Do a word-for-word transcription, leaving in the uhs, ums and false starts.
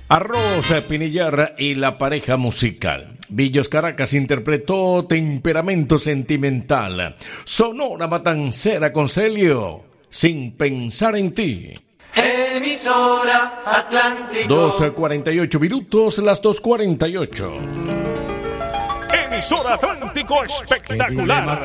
Arroz Pinillar y la pareja musical. Villos Caracas interpretó Temperamento Sentimental. Sonora Matancera con Celio, Sin Pensar en Ti. Emisora Atlántico. doce cuarenta y ocho minutos, las dos cuarenta y ocho. Emisora Atlántico espectacular.